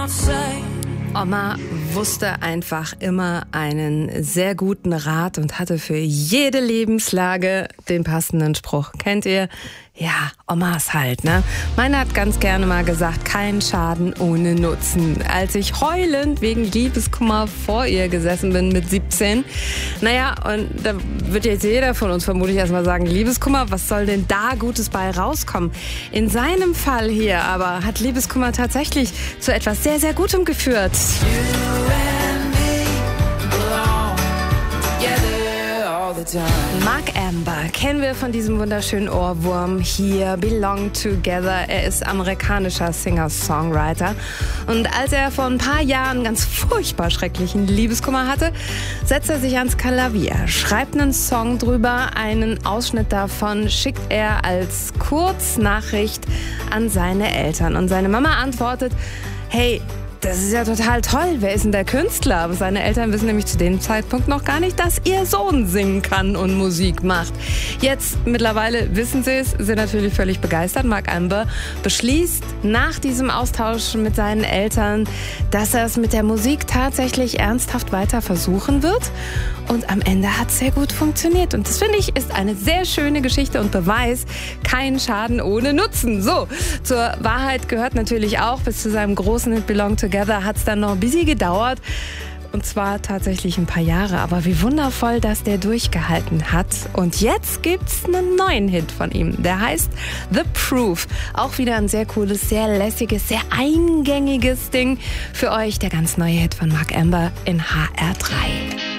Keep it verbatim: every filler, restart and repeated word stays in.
Oma wusste einfach immer einen sehr guten Rat und hatte für jede Lebenslage den passenden Spruch. Kennt ihr? Ja, Omas halt, ne? Meine hat ganz gerne mal gesagt, kein Schaden ohne Nutzen. Als ich heulend wegen Liebeskummer vor ihr gesessen bin mit siebzehn. Naja, und da wird jetzt jeder von uns vermutlich erstmal sagen, Liebeskummer, was soll denn da Gutes bei rauskommen? In seinem Fall hier aber hat Liebeskummer tatsächlich zu etwas sehr, sehr Gutem geführt. Mark Amber kennen wir von diesem wunderschönen Ohrwurm hier, Belong Together. Er ist amerikanischer Singer-Songwriter. Und als er vor ein paar Jahren einen ganz furchtbar schrecklichen Liebeskummer hatte, setzt er sich ans Klavier, schreibt einen Song drüber, einen Ausschnitt davon schickt er als Kurznachricht an seine Eltern. Und seine Mama antwortet, hey, das ist ja total toll. Wer ist denn der Künstler? Aber seine Eltern wissen nämlich zu dem Zeitpunkt noch gar nicht, dass ihr Sohn singen kann und Musik macht. Jetzt mittlerweile wissen sie es, sind natürlich völlig begeistert. Mark Amber beschließt nach diesem Austausch mit seinen Eltern, dass er es mit der Musik tatsächlich ernsthaft weiter versuchen wird. Und am Ende hat es sehr gut funktioniert. Und das, finde ich, ist eine sehr schöne Geschichte und Beweis, kein Schaden ohne Nutzen. So, zur Wahrheit gehört natürlich auch, bis zu seinem großen Hit Belong Together hat es dann noch ein bisschen gedauert. Und zwar tatsächlich ein paar Jahre. Aber wie wundervoll, dass der durchgehalten hat. Und jetzt gibt's einen neuen Hit von ihm. Der heißt The Proof. Auch wieder ein sehr cooles, sehr lässiges, sehr eingängiges Ding für euch. Der ganz neue Hit von Mark Amber in H R drei.